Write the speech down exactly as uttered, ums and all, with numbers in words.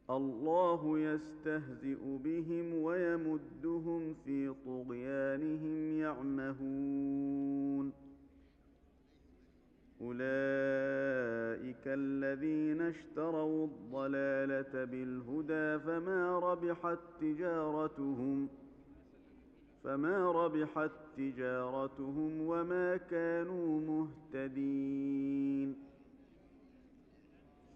الله يستهزئ بهم ويمدهم في طغيانهم يعمهون أولئك الذين اشتروا الضلالة بالهدى فما ربحت تجارتهم فما ربحت تجارتهم وما كانوا مهتدين